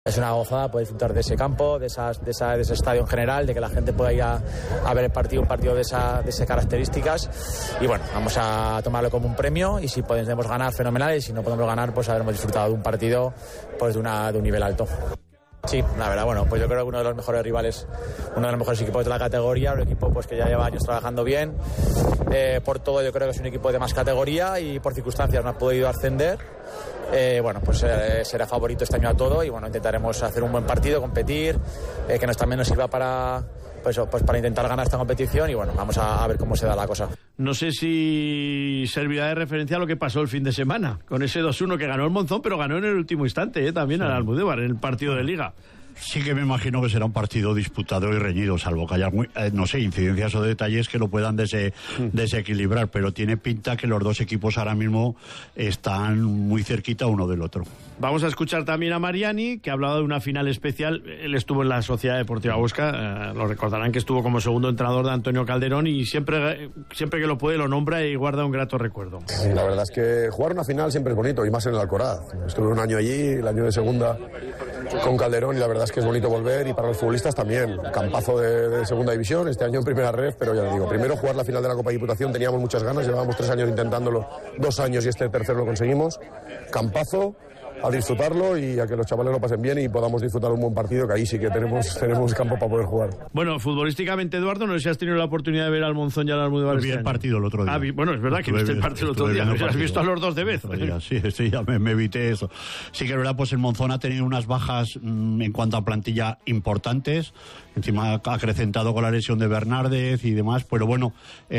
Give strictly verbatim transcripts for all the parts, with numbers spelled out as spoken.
Es una gozada poder disfrutar de ese campo, de, esas, de, esa, de ese estadio en general, de que la gente pueda ir a, a ver el partido, un partido de, esa, de esas características. Y bueno, vamos a tomarlo como un premio y si podemos ganar, fenomenal, y si no podemos ganar, pues habremos disfrutado de un partido pues de, una, de un nivel alto. Sí, la verdad, bueno, pues yo creo que uno de los mejores rivales, uno de los mejores equipos de la categoría, un equipo pues que ya lleva años trabajando bien. Eh, por todo yo creo que es un equipo de más categoría y por circunstancias no ha podido ascender. Eh, bueno, pues eh, será favorito este año a todo y bueno, intentaremos hacer un buen partido, competir, eh, que nos también nos sirva para, pues, pues para intentar ganar esta competición y bueno, vamos a, a ver cómo se da la cosa. No sé si servirá de referencia a lo que pasó el fin de semana, con ese dos uno que ganó el Monzón, pero ganó en el último instante, eh, también sí. Al Almudévar, en el partido de Liga. Sí que me imagino que será un partido disputado y reñido, salvo que haya, muy, eh, no sé, incidencias o detalles que lo puedan dese, desequilibrar, pero tiene pinta que los dos equipos ahora mismo están muy cerquita uno del otro. Vamos a escuchar también a Mariani, que ha hablado de una final especial. Él estuvo en la Sociedad Deportiva Huesca, eh, lo recordarán que estuvo como segundo entrenador de Antonio Calderón y siempre, siempre que lo puede lo nombra y guarda un grato recuerdo. Sí, la verdad es que jugar una final siempre es bonito, y más en el Alcoraz. Estuve un año allí, el año de segunda con Calderón, y la verdad es que es bonito volver, y para los futbolistas también. Campazo de, de segunda división, este año en primera ref, pero ya les digo, primero jugar la final de la Copa Diputación, teníamos muchas ganas, llevábamos tres años intentándolo, dos años y este tercero lo conseguimos. Campazo, a disfrutarlo y a que los chavales lo pasen bien y podamos disfrutar un buen partido, que ahí sí que tenemos, tenemos campo para poder jugar. Bueno, futbolísticamente, Eduardo, no sé si has tenido la oportunidad de ver al Monzón y al Almudévar. Vi el partido el otro día. Ah, vi, bueno, es verdad que viste el partido el otro día. ¿No? Has visto a los dos de vez. Sí, sí, ya me, me evité eso. Sí que es verdad, pues el Monzón ha tenido unas bajas mmm, en cuanto a plantilla importantes. Encima ha acrecentado con la lesión de Bernárdez y demás. Pero bueno,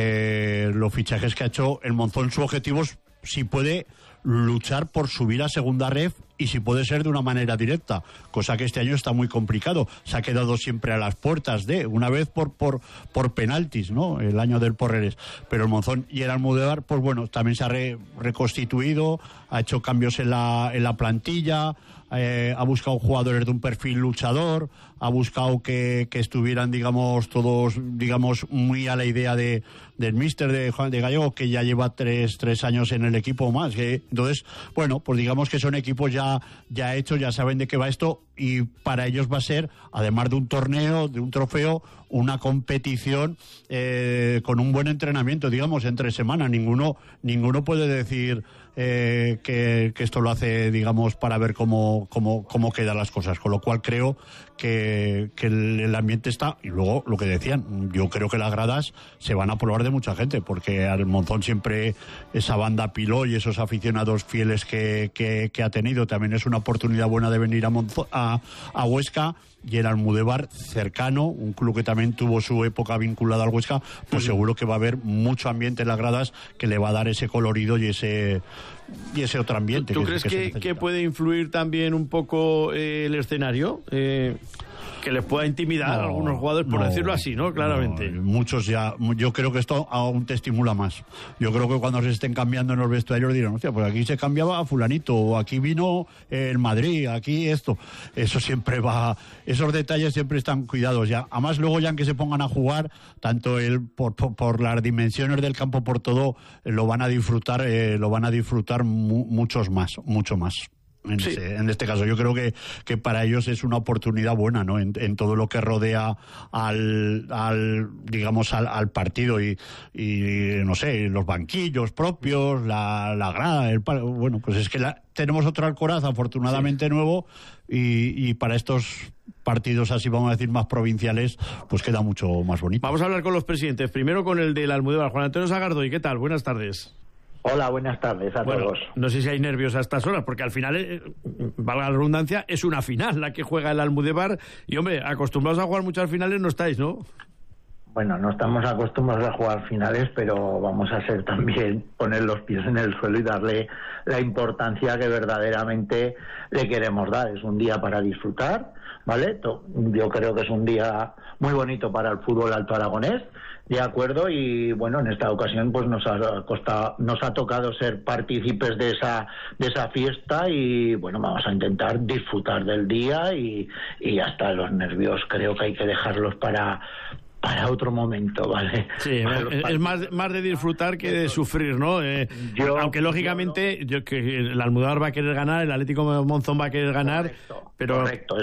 eh, los fichajes que ha hecho el Monzón, su objetivo es, si puede, luchar por subir a segunda ref y si puede ser de una manera directa, cosa que este año está muy complicado. Se ha quedado siempre a las puertas de, una vez por por por penaltis, ¿no? El año del Porreres. Pero el Monzón y el Almudévar, pues bueno, también se ha re, reconstituido, ha hecho cambios en la en la plantilla, eh, ha buscado jugadores de un perfil luchador, ha buscado que, que estuvieran, digamos, todos, digamos, muy a la idea de del míster de Juan de Gallego, que ya lleva tres tres años en el equipo más. Que, entonces, bueno, pues digamos que son equipos ya ya hechos, ya saben de qué va esto, y para ellos va a ser, además de un torneo, de un trofeo, una competición eh, con un buen entrenamiento, digamos, entre semana. Ninguno ninguno puede decir eh, que, que esto lo hace, digamos, para ver cómo cómo cómo quedan las cosas, con lo cual creo que, que el, el ambiente está. Y luego lo que decían, yo creo que las gradas se van a probar de mucha gente, porque al Monzón siempre esa banda Piló y esos aficionados fieles que, que, que ha tenido, también es una oportunidad buena de venir a, Monzón, a, a Huesca. Y el Almudévar, cercano, un club que también tuvo su época vinculada al Huesca, pues seguro que va a haber mucho ambiente en las gradas que le va a dar ese colorido y ese y ese otro ambiente. ¿Tú, tú que, crees que, que, que puede influir también un poco eh, el escenario? Eh... que les pueda intimidar no, a algunos jugadores, por no, decirlo así, ¿no? Claramente. No, muchos ya, yo creo que esto aún te estimula más. Yo creo que cuando se estén cambiando en los vestuarios dirán, hostia, pues aquí se cambiaba a fulanito, o aquí vino el Madrid, aquí esto. Eso siempre va, esos detalles siempre están cuidados ya. Además, luego ya que se pongan a jugar, tanto el por, por, por las dimensiones del campo, por todo, lo van a disfrutar, eh, lo van a disfrutar mu, muchos más, mucho más. En, sí. ese, en este caso yo creo que, que para ellos es una oportunidad buena, ¿no? En, en todo lo que rodea al, al digamos al, al partido y, y no sé, los banquillos propios, la, la grada, el, bueno, pues es que la, tenemos otro Alcoraz afortunadamente sí. nuevo y, y para estos partidos así, vamos a decir, más provinciales, pues queda mucho más bonito. Vamos a hablar con los presidentes, primero con el del Almudévar, Juan Antonio Sagardoy. ¿Qué tal? Buenas tardes. Hola, buenas tardes a bueno, todos. No sé si hay nervios a estas horas, porque al final, eh, valga la redundancia, es una final la que juega el Almudévar. Y, hombre, acostumbrados a jugar muchas finales no estáis, ¿no? Bueno, no estamos acostumbrados a jugar finales, pero vamos a ser también poner los pies en el suelo y darle la importancia que verdaderamente le queremos dar. Es un día para disfrutar, ¿vale? Yo creo que es un día muy bonito para el fútbol alto aragonés. De acuerdo, y bueno, en esta ocasión pues nos ha costado, nos ha tocado ser partícipes de esa de esa fiesta y bueno, vamos a intentar disfrutar del día y, y hasta los nervios creo que hay que dejarlos para para otro momento, ¿vale? Sí, es, es más, más de disfrutar que de sufrir, ¿no? Eh, yo, aunque lógicamente yo, yo que el Almudóvar va a querer ganar, el Atlético de Monzón va a querer ganar, correcto, pero correcto.